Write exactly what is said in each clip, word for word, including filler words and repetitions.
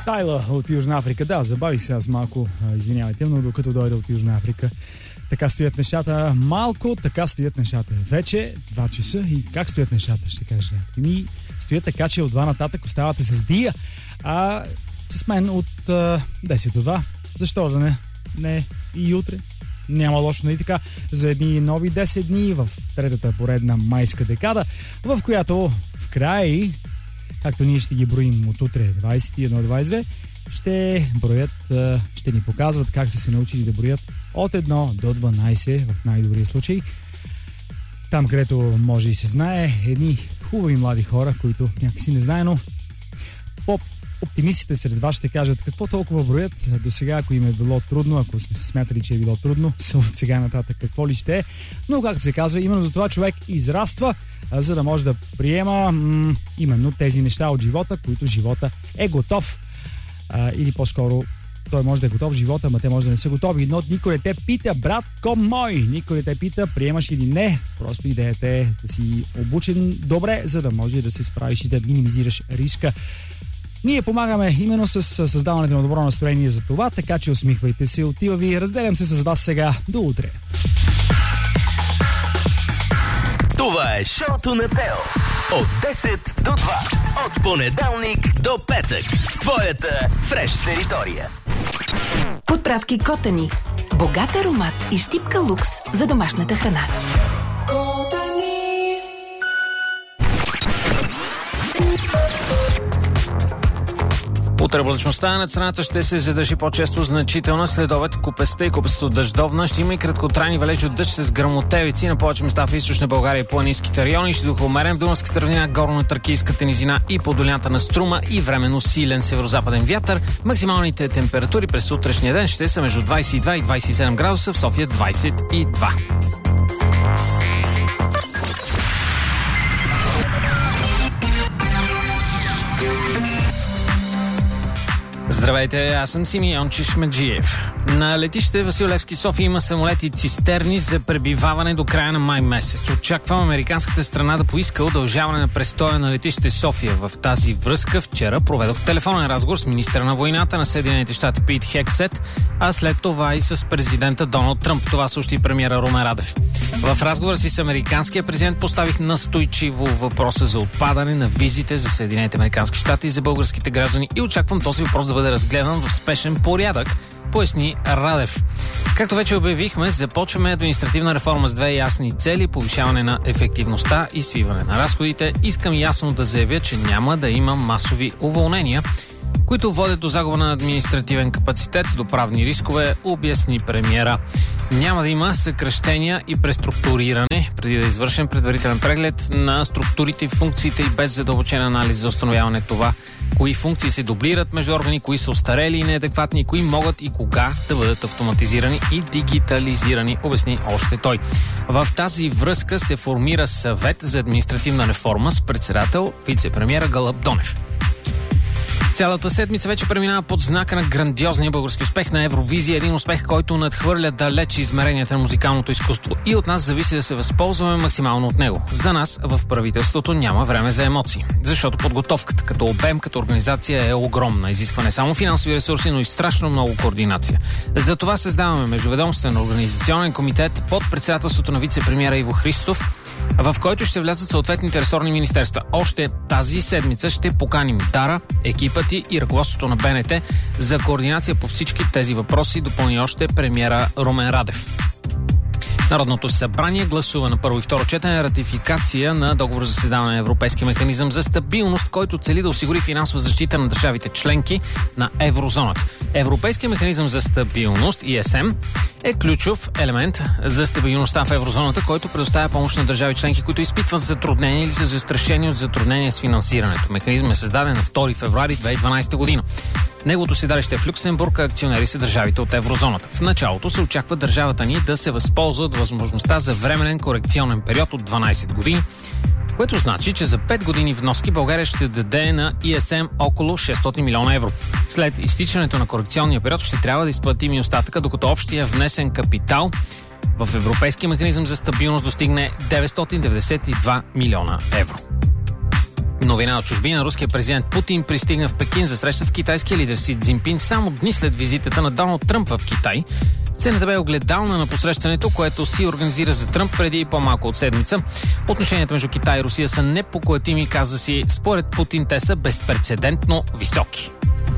Тайла от Южна Африка. Да, забави се аз малко, извинявайте, но докато дойда от Южна Африка, така стоят нещата. Малко така стоят нещата. Вече два часа и как стоят нещата, ще кажа. Ми стоят така, че от два нататък оставате с Дия, а с мен от а, десет до два. Защо да не? Не и утре. Няма лошо, нали така, за едни нови десет дни в третата поредна майска декада, в която в край, както ние ще ги броим от утре двайсет и едно двайсет и две, ще броят, ще ни показват как са се научили да броят от едно до дванайсет в най-добрия случай. Там, където може и се знае, едни хубави млади хора, които някакси не знае, но по оптимистите сред вас ще кажат какво толкова броят. До сега, ако им е било трудно, ако сме смятали, че е било трудно, от сега нататък какво ли ще е. Но, както се казва, именно за това човек израства, за да може да приема м- именно тези неща от живота, които живота е готов. А, или по-скоро той може да е готов в живота, ама те може да не са готови. Но никой не те пита, братко мой, никой не те пита, приемаш или не. Просто идеята е да си обучен добре, за да може да се справиш и да минимизираш риска. Ние помагаме именно с създаването на добро настроение за това, така че усмихвайте се, отива ви. Разделям се с вас сега. До утре. Това е шоуто на Тео. От десет до два. От понеделник до петък. Твоята фреш територия. Подправки Котани. Богат аромат и щипка лукс за домашната храна. Утре облачността над страната ще се задържи по-често значителна. Следобед купеста и купесто дъждовна. Ще има и краткотрайни валежи от дъжд с гръмотевици на повече места в източна България и планинските райони. Ще духа умерен в Дунавската равнина, горно-тракийската низина и по долината на Струма и временно силен северозападен вятър. Максималните температури през утрешния ден ще са между двайсет и два и двайсет и седем градуса, в София двайсет и два. Здравейте, аз съм Симеон Чешмеджиев. На летище Васил Левски София има самолети цистерни за пребиваване до края на май месец. Очаквам американската страна да поиска удължаване на престоя на летище София. В тази връзка вчера проведох телефонен разговор с министъра на войната на Съединените щати Пит Хексет, а след това и с президента Доналд Тръмп. Това съобщи премиера Румен Радев. В разговора си с американския президент поставих настойчиво въпроса за отпадане на визите за Съединените американски щати и за българските граждани и очаквам този въпрос да бъде разгледан в спешен порядък, поясни Радев. Както вече обявихме, започваме административна реформа с две ясни цели: повишаване на ефективността и свиване на разходите. Искам ясно да заявя, че няма да има масови уволнения, които водят до загуба на административен капацитет, до правни рискове, обясни премиера. Няма да има съкращения и преструктуриране, преди да извършим предварителен преглед на структурите и функциите и без задълбочен анализ за установяване това, кои функции се дублират между органи, кои са остарели и неадекватни, кои могат и кога да бъдат автоматизирани и дигитализирани, обясни още той. В тази връзка се формира съвет за административна реформа с председател вице-премиера Гълъб Донев. Цялата седмица вече преминава под знака на грандиозния български успех на Евровизия. Един успех, който надхвърля далеч измеренията на музикалното изкуство. И от нас зависи да се възползваме максимално от него. За нас в правителството няма време за емоции. Защото подготовката като обем, като организация е огромна. Изисква не само финансови ресурси, но и страшно много координация. Затова създаваме междуведомствен организационен комитет под председателството на вице-премиера Иво Христов, в който ще влязат съответните ресорни министерства. Още тази седмица ще поканим Дара, екипът и ръководството на Б Н Т за координация по всички тези въпроси, допълни още премиера Румен Радев. Народното събрание гласува на първо и второ четене ратификация на договор за създаване на Европейски механизъм за стабилност, който цели да осигури финансова защита на държавите членки на еврозоната. Европейския механизъм за стабилност, И С М, е ключов елемент за стабилността в еврозоната, който предоставя помощ на държави членки, които изпитват затруднения или са застрашени от затруднения с финансирането. Механизмът е създаден на втори февруари две хиляди и дванадесета година. Неговото седалище е в Люксембург, а акционери са държавите от еврозоната. В началото се очаква държавата ни да се възползва от възможността за временен корекционен период от дванадесет години, което значи, че за пет години вноски България ще даде на И С М около шестстотин милиона евро. След изтичането на корекционния период ще трябва да изплатим и остатъка, докато общия внесен капитал в Европейския механизъм за стабилност достигне деветстотин деветдесет и два милиона евро. Новина от чужбина. Руският президент Путин пристигна в Пекин за среща с китайския лидер Си Цзинпин само дни след визитата на Доналд Тръмп в Китай. Сцената бе огледална на посрещането, което Си организира за Тръмп преди по-малко от седмица. Отношенията между Китай и Русия са непоколебими, каза Си. Според Путин те са безпрецедентно високи.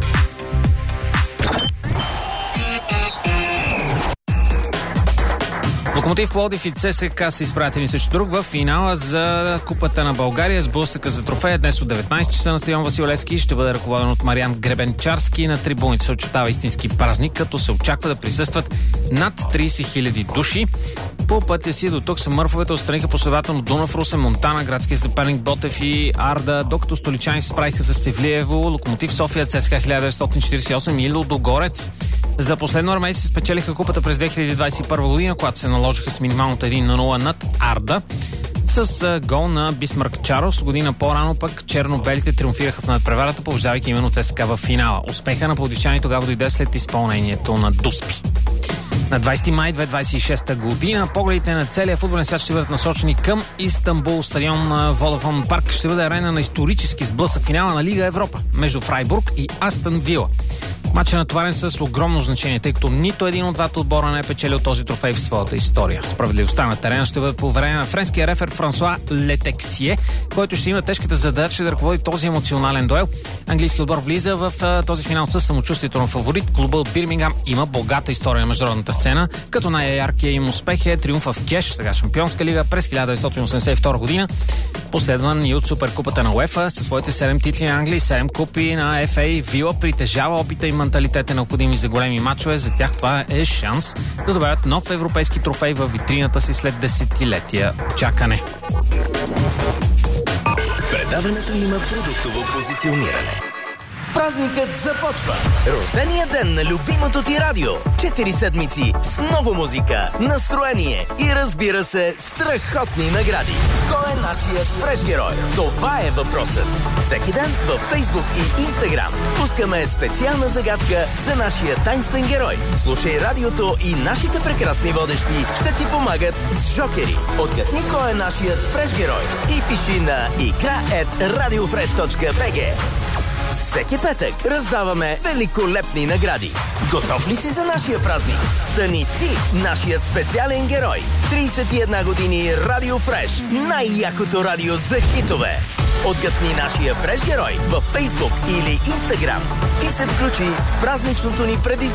Локомотив Пловдив и ЦСКА са изпратени срещу друг в финала за Купата на България. Сблъсъка за трофея днес от деветнайсет часа на стадион Васил Левски ще бъде ръководен от Мариан Гребенчарски. На трибуните се очертава истински празник, като се очаква да присъстват над трийсет хиляди души. По пътя си до тук самърфовете отстраниха последователно Дунав, Русе, Монтана, градския съперник Ботев и Арда, докато столичани се справиха с Севлиево, Локомотив София, ЦСКА хиляда деветстотин четирийсет и осем и Лудогорец. За последно армейци се спечелиха купата през две хиляди двайсет и първа година, когато се наложиха с минималното едно на нула над Арда. С гол на Бисмарк Чарлз. Година по-рано пък черно-белите триумфираха в надпреварата, побеждавайки именно ЦСКА в финала. Успеха на пловдивчани тогава дойде след изпълнението на Дуспи. На двайсети май две хиляди двайсет и шеста година погледите на целия футболен свят ще бъдат насочени към Истанбул. Стадион на Водафон парк ще бъде арена на исторически сблъсък финала на Лига Европа между Фрайбург и Астън Вила. Матчът е натоварен с огромно значение, тъй като нито един от двата отбора не е печелил този трофей в своята история. Справедливостта на терена ще бъде поверена на френския рефер Франсуа Летексие, който ще има тежката задача да ръководи този емоционален дуел. Английският отбор влиза в uh, този финал със самочувствието на фаворит. Клубът от Бирмингам има богата история на международната сцена, като най-яркият им успех е триумфа в Кеш, сега Шампионска лига през хиляда деветстотин осемдесет и втора година, последван и от Суперкупата на УЕФА със своите седем титли на Англия и седем купи на Еф Ей. Вила притежава опита и менталитет е необходими за големи мачове. За тях това е шанс да добавят нов европейски трофей във витрината си след десетилетия чакане. Предаването има продуктово позициониране. Празникът започва! Рождения ден на любимото ти радио. Четири седмици с много музика, настроение и, разбира се, страхотни награди. Кой е нашият фреш герой? Това е въпросът. Всеки ден във Фейсбук и Инстаграм пускаме специална загадка за нашия тайнствен герой. Слушай радиото и нашите прекрасни водещи ще ти помагат с жокери. Отгадни кой е нашият фреш герой и пиши на икра ет радиофреш точка би джи. Всеки петък раздаваме великолепни награди. Готов ли си за нашия празник? Стани ти нашият специален герой. трийсет и една години Радио Фреш. Най-якото радио за хитове. Отгадни нашия фреш герой във Фейсбук или Инстаграм и се включи в празничното ни предизвикателство.